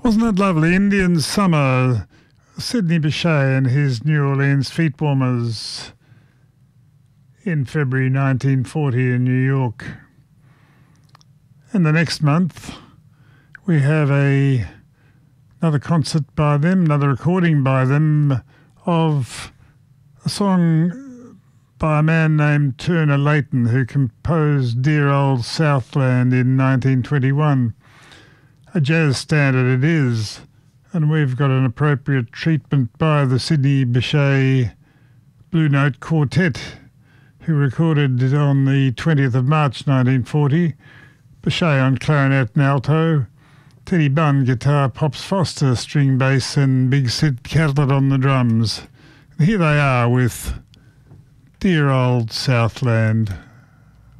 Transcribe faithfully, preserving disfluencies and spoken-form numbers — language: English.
Wasn't it lovely? Indian Summer, Sidney Bechet and his New Orleans Feet Warmers in February nineteen forty in New York. And the next month we have a another concert by them, another recording by them of a song by a man named Turner Layton, who composed Dear Old Southland in nineteen twenty-one. A jazz standard it is, and we've got an appropriate treatment by the Sidney Bechet Blue Note Quartet, who recorded it on the twentieth of March nineteen forty. Bechet on clarinet and alto, Teddy Bunn guitar, Pops Foster string bass, and Big Sid Catlett on the drums. And here they are with Dear Old Southland.